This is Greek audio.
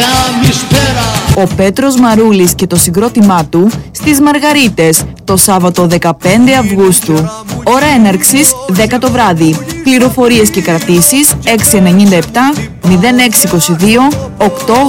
Ο Πέτρος Μαρούλης και το συγκρότημά του στις Μαργαρίτες το Σάββατο 15 Αυγούστου. Ώρα έναρξης 10 το βράδυ. Πληροφορίες και κρατήσεις 697 0622 8